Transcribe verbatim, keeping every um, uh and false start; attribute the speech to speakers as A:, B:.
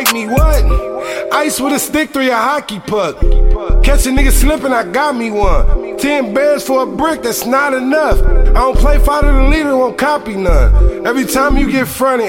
A: fight me, what? Ice with a stick through your hockey puck. Catch a nigga slipping, I got me one. Ten bands for a brick, that's not enough. I don't play fight of the leader, won't copy none. Every time you get fronted,